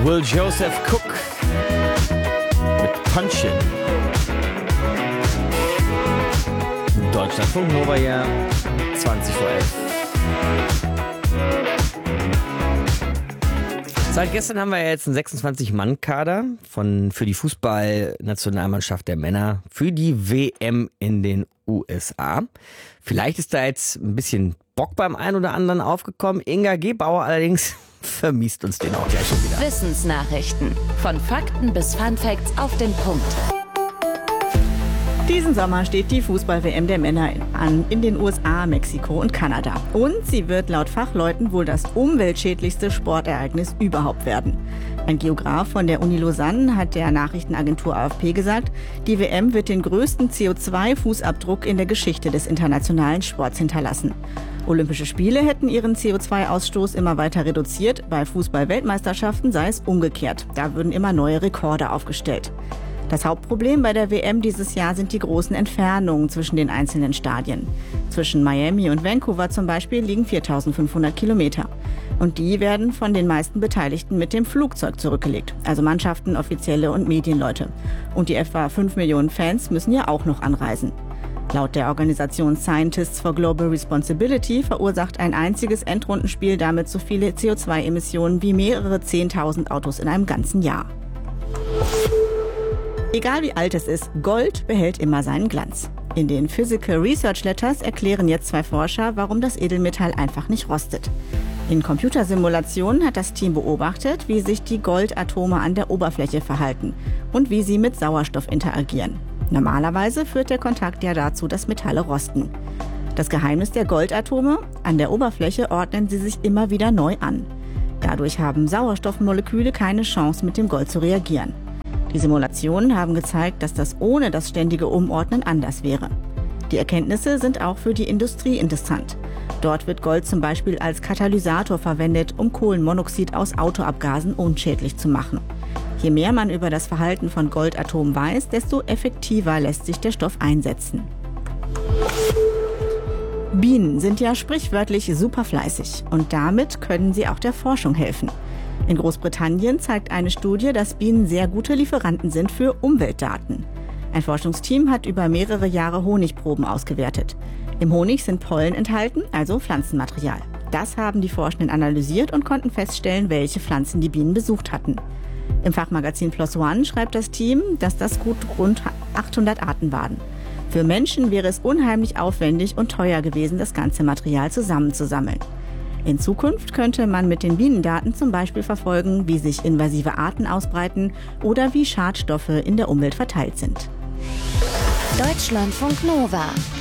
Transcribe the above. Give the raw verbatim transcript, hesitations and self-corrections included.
Will Joseph Cook mit Punchin. Deutschlandfunk Nova, ja, zwanzig vor elf. Seit gestern haben wir jetzt einen sechsundzwanzig-Mann-Kader von, für die Fußballnationalmannschaft der Männer für die W M in den U S A. Vielleicht ist da jetzt ein bisschen Bock beim einen oder anderen aufgekommen. Inga Gebauer allerdings vermisst uns den auch gleich schon wieder. Wissensnachrichten. Von Fakten bis Funfacts auf den Punkt. Diesen Sommer steht die Fußball-W M der Männer an in den U S A, Mexiko und Kanada. Und sie wird laut Fachleuten wohl das umweltschädlichste Sportereignis überhaupt werden. Ein Geograf von der Uni Lausanne hat der Nachrichtenagentur A F P gesagt, die W M wird den größten C O zwei Fußabdruck in der Geschichte des internationalen Sports hinterlassen. Olympische Spiele hätten ihren C O zwei Ausstoß immer weiter reduziert. Bei Fußball-Weltmeisterschaften sei es umgekehrt. Da würden immer neue Rekorde aufgestellt. Das Hauptproblem bei der W M dieses Jahr sind die großen Entfernungen zwischen den einzelnen Stadien. Zwischen Miami und Vancouver zum Beispiel liegen viertausendfünfhundert Kilometer. Und die werden von den meisten Beteiligten mit dem Flugzeug zurückgelegt. Also Mannschaften, Offizielle und Medienleute. Und die etwa fünf Millionen Fans müssen ja auch noch anreisen. Laut der Organisation Scientists for Global Responsibility verursacht ein einziges Endrundenspiel damit so viele C O zwei Emissionen wie mehrere zehntausend Autos in einem ganzen Jahr. Egal wie alt es ist, Gold behält immer seinen Glanz. In den Physical Research Letters erklären jetzt zwei Forscher, warum das Edelmetall einfach nicht rostet. In Computersimulationen hat das Team beobachtet, wie sich die Goldatome an der Oberfläche verhalten und wie sie mit Sauerstoff interagieren. Normalerweise führt der Kontakt ja dazu, dass Metalle rosten. Das Geheimnis der Goldatome: an der Oberfläche ordnen sie sich immer wieder neu an. Dadurch haben Sauerstoffmoleküle keine Chance, mit dem Gold zu reagieren. Die Simulationen haben gezeigt, dass das ohne das ständige Umordnen anders wäre. Die Erkenntnisse sind auch für die Industrie interessant. Dort wird Gold zum Beispiel als Katalysator verwendet, um Kohlenmonoxid aus Autoabgasen unschädlich zu machen. Je mehr man über das Verhalten von Goldatomen weiß, desto effektiver lässt sich der Stoff einsetzen. Bienen sind ja sprichwörtlich super fleißig und damit können sie auch der Forschung helfen. In Großbritannien zeigt eine Studie, dass Bienen sehr gute Lieferanten sind für Umweltdaten. Ein Forschungsteam hat über mehrere Jahre Honigproben ausgewertet. Im Honig sind Pollen enthalten, also Pflanzenmaterial. Das haben die Forschenden analysiert und konnten feststellen, welche Pflanzen die Bienen besucht hatten. Im Fachmagazin P L O S One schreibt das Team, dass das gut rund achthundert Arten waren. Für Menschen wäre es unheimlich aufwendig und teuer gewesen, das ganze Material zusammenzusammeln. In Zukunft könnte man mit den Bienendaten zum Beispiel verfolgen, wie sich invasive Arten ausbreiten oder wie Schadstoffe in der Umwelt verteilt sind. Deutschlandfunk Nova.